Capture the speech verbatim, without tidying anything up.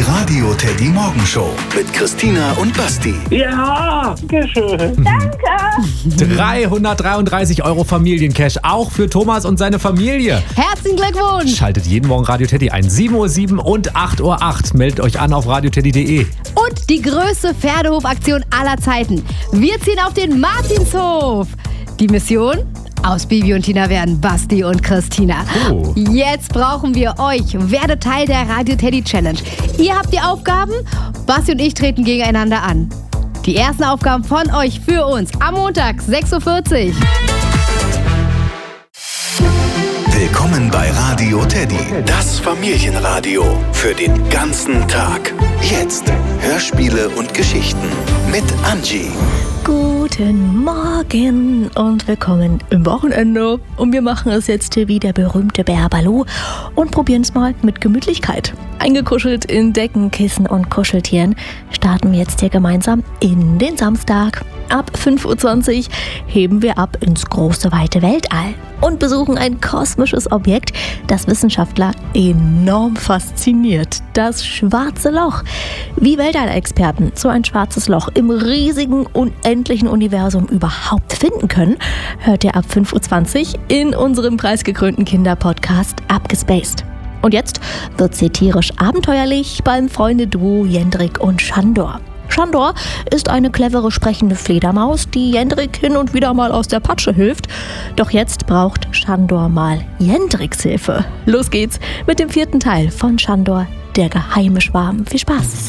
Radio Teddy Morgenshow mit Christina und Basti. Ja, geschön. Danke. dreihundertdreiunddreißig Euro Familiencash, auch für Thomas und seine Familie. Herzlichen Glückwunsch. Schaltet jeden Morgen Radio Teddy ein. sieben Uhr sieben und acht Uhr acht. Meldet euch an auf radioteddy punkt de. Und die größte Pferdehofaktion aller Zeiten. Wir ziehen auf den Martinshof. Die Mission? Aus Bibi und Tina werden Basti und Christina. Oh. Jetzt brauchen wir euch. Werdet Teil der Radio Teddy Challenge. Ihr habt die Aufgaben, Basti und ich treten gegeneinander an. Die ersten Aufgaben von euch für uns am Montag, sechs Uhr vierzig. Willkommen bei Radio Teddy, das Familienradio für den ganzen Tag. Jetzt Hörspiele und Geschichten mit Angie. Guten Morgen und willkommen im Wochenende. Und wir machen es jetzt wie der berühmte Bär Balu und probieren es mal mit Gemütlichkeit. Eingekuschelt in Decken, Kissen und Kuscheltieren starten wir jetzt hier gemeinsam in den Samstag. Ab fünf Uhr zwanzig heben wir ab ins große, weite Weltall und besuchen ein kosmisches Objekt, das Wissenschaftler enorm fasziniert. Das Schwarze Loch. Wie Weltall-Experten so ein schwarzes Loch im riesigen, unendlichen Universum überhaupt finden können, hört ihr ab fünf Uhr zwanzig in unserem preisgekrönten Kinderpodcast Abgespaced. Und jetzt wird sie tierisch abenteuerlich beim Freunde-Duo Jendrik und Shandor. Shandor ist eine clevere sprechende Fledermaus, die Jendrik hin und wieder mal aus der Patsche hilft. Doch jetzt braucht Shandor mal Jendriks Hilfe. Los geht's mit dem vierten Teil von Shandor, der geheime Schwarm. Viel Spaß!